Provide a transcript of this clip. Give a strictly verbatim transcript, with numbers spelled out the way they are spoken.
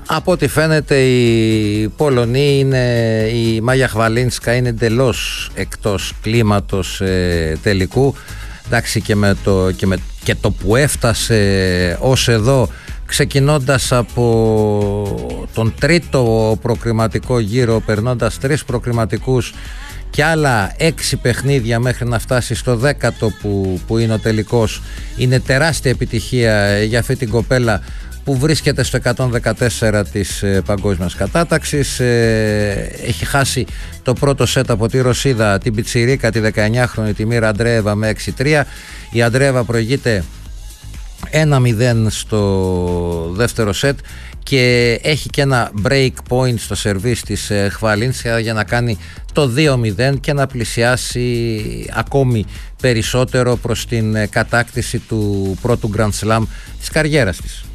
Από ό,τι φαίνεται η Πολωνή είναι, η Μάγια Χβαλίνσκα είναι εντελώς εκτός κλίματος ε, τελικού. Εντάξει, και, με το, και, με, και το που έφτασε ως εδώ, ξεκινώντας από τον τρίτο προκριματικό γύρο, περνώντας τρεις προκριματικούς και άλλα έξι παιχνίδια μέχρι να φτάσει στο δέκατο που, που είναι ο τελικός, είναι τεράστια επιτυχία για αυτή την κοπέλα που βρίσκεται στο εκατόν δεκατέσσερα της ε, παγκόσμιας κατάταξης. ε, έχει χάσει το πρώτο σετ από τη Ρωσίδα, την πιτσιρίκα, τη δεκαεννιάχρονη, τη Μίρα Αντρέεβα, με έξι τρία. Η Αντρέεβα προηγείται ένα μηδέν στο δεύτερο σετ και έχει και ένα break point στο σερβίς της ε, Χβαλίνσκα για να κάνει το δύο μηδέν και να πλησιάσει ακόμη περισσότερο προς την ε, κατάκτηση του πρώτου Grand Slam της καριέρας της.